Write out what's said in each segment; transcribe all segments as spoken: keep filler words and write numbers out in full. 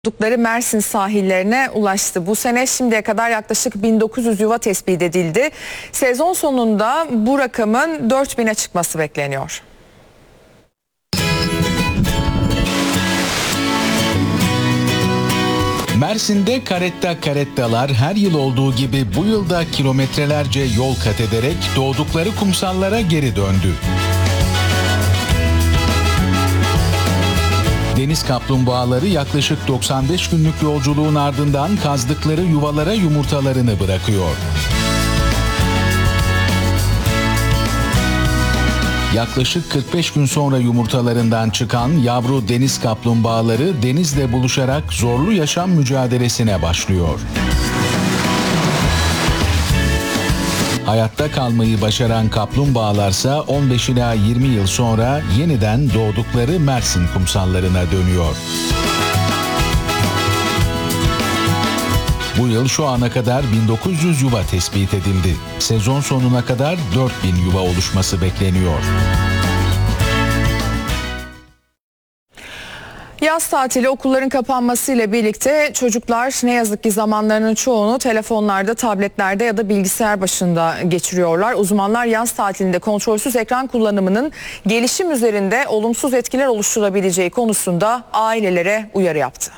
Oldukları Mersin sahillerine ulaştı. Bu sene şimdiye kadar yaklaşık bin dokuz yüz yuva tespit edildi. Sezon sonunda bu rakamın dört bine çıkması bekleniyor. Mersin'de karetta karettalar her yıl olduğu gibi bu yılda kilometrelerce yol kat ederek doğdukları kumsallara geri döndü. Deniz kaplumbağaları yaklaşık doksan beş günlük yolculuğun ardından kazdıkları yuvalara yumurtalarını bırakıyor. Yaklaşık kırk beş gün sonra yumurtalarından çıkan yavru deniz kaplumbağaları denizle buluşarak zorlu yaşam mücadelesine başlıyor. Hayatta kalmayı başaran kaplumbağalarsa on beş ila yirmi yıl sonra yeniden doğdukları Mersin kumsallarına dönüyor. Bu yıl şu ana kadar bin dokuz yüz yuva tespit edildi. Sezon sonuna kadar dört bin yuva oluşması bekleniyor. Yaz tatili, okulların kapanmasıyla birlikte çocuklar ne yazık ki zamanlarının çoğunu telefonlarda, tabletlerde ya da bilgisayar başında geçiriyorlar. Uzmanlar yaz tatilinde kontrolsüz ekran kullanımının gelişim üzerinde olumsuz etkiler oluşturabileceği konusunda ailelere uyarı yaptı.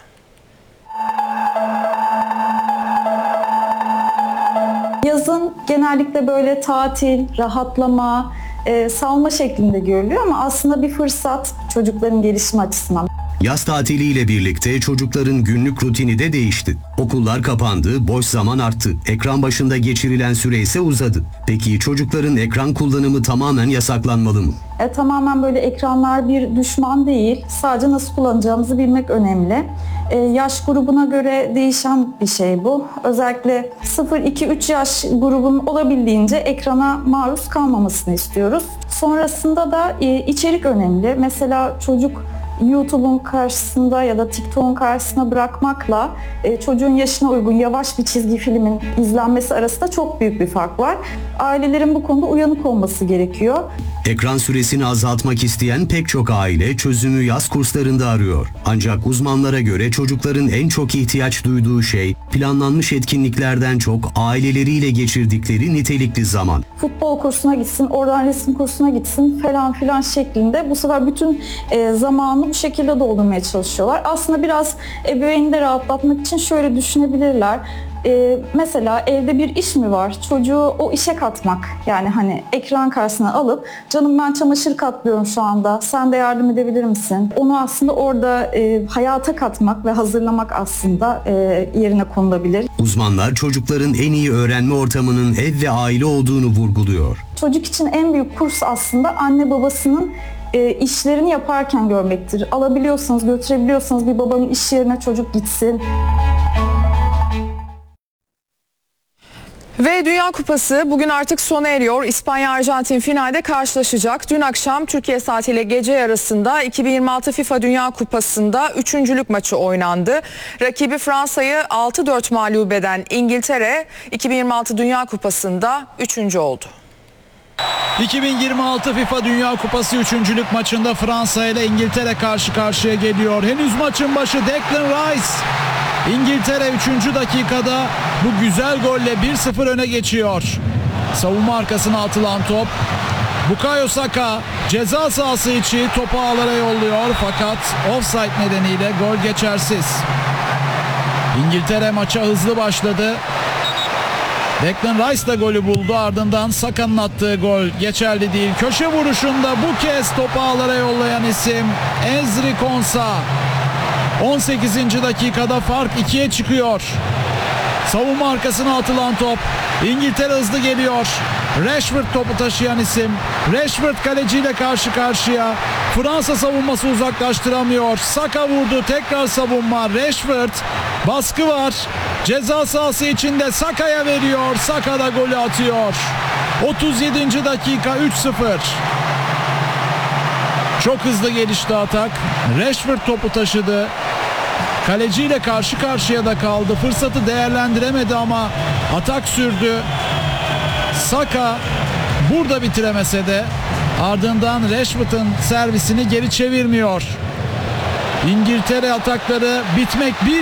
Yazın genellikle böyle tatil, rahatlama, e, salma şeklinde görülüyor ama aslında bir fırsat çocukların gelişimi açısından. Yaz tatiliyle birlikte çocukların günlük rutini de değişti. Okullar kapandı, boş zaman arttı. Ekran başında geçirilen süre ise uzadı. Peki çocukların ekran kullanımı tamamen yasaklanmalı mı? E, tamamen böyle ekranlar bir düşman değil. Sadece nasıl kullanacağımızı bilmek önemli. E, yaş grubuna göre değişen bir şey bu. Özellikle sıfır iki üç yaş grubun olabildiğince ekrana maruz kalmamasını istiyoruz. Sonrasında da e, içerik önemli. Mesela çocuk YouTube'un karşısında ya da TikTok'un karşısına bırakmakla e, çocuğun yaşına uygun yavaş bir çizgi filmin izlenmesi arasında çok büyük bir fark var. Ailelerin bu konuda uyanık olması gerekiyor. Ekran süresini azaltmak isteyen pek çok aile çözümü yaz kurslarında arıyor. Ancak uzmanlara göre çocukların en çok ihtiyaç duyduğu şey planlanmış etkinliklerden çok aileleriyle geçirdikleri nitelikli zaman. Futbol kursuna gitsin, oradan resim kursuna gitsin falan filan şeklinde bu sefer bütün e, zamanı bu şekilde doldurmaya çalışıyorlar. Aslında biraz ebeveyni de rahatlatmak için şöyle düşünebilirler. Ee, mesela evde bir iş mi var? Çocuğu o işe katmak. Yani hani ekran karşısına alıp canım ben çamaşır katlıyorum şu anda. Sen de yardım edebilir misin? Onu aslında orada e, hayata katmak ve hazırlamak aslında e, yerine konulabilir. Uzmanlar çocukların en iyi öğrenme ortamının ev ve aile olduğunu vurguluyor. Çocuk için en büyük kurs aslında anne babasının e, işlerini yaparken görmektir. Alabiliyorsanız, götürebiliyorsanız bir babanın iş yerine çocuk gitsin. Ve Dünya Kupası bugün artık sona eriyor. İspanya-Arjantin finalde karşılaşacak. Dün akşam Türkiye saatiyle gece yarısında iki bin yirmi altı FIFA Dünya Kupası'nda üçüncülük maçı oynandı. Rakibi Fransa'yı altı dört mağlup eden İngiltere iki bin yirmi altı Dünya Kupası'nda üçüncü oldu. iki bin yirmi altı FIFA Dünya Kupası üçüncülük maçında Fransa ile İngiltere karşı karşıya geliyor. Henüz maçın başı Declan Rice. İngiltere üçüncü dakikada bu güzel golle bir sıfır öne geçiyor. Savunma arkasına atılan top. Bukayo Saka ceza sahası içi topu ağlara yolluyor fakat offside nedeniyle gol geçersiz. İngiltere maça hızlı başladı. Declan Rice da golü buldu, ardından Saka'nın attığı gol geçerli değil. Köşe vuruşunda bu kez topu ağlara yollayan isim Ezri Konsa. on sekizinci dakikada fark ikiye çıkıyor. Savunma arkasına atılan top. İngiltere hızlı geliyor. Rashford topu taşıyan isim. Rashford kaleciyle karşı karşıya. Fransa savunması uzaklaştıramıyor. Saka vurdu, tekrar savunma. Rashford, baskı var. Ceza sahası içinde Saka'ya veriyor. Saka da golü atıyor. otuz yedinci dakika üç sıfır. Çok hızlı gelişti atak. Rashford topu taşıdı. Kaleciyle karşı karşıya da kaldı. Fırsatı değerlendiremedi ama atak sürdü. Saka burada bitiremese de ardından Rashford'un servisini geri çevirmiyor. İngiltere atakları bitmek bir